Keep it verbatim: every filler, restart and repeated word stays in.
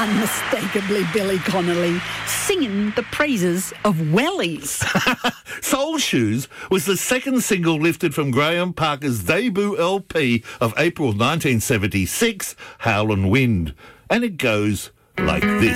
Unmistakably Billy Connolly, singing the praises of wellies. Soul Shoes was the second single lifted from Graham Parker's debut L P of April nineteen seventy-six, Howlin' Wind. And it goes like this.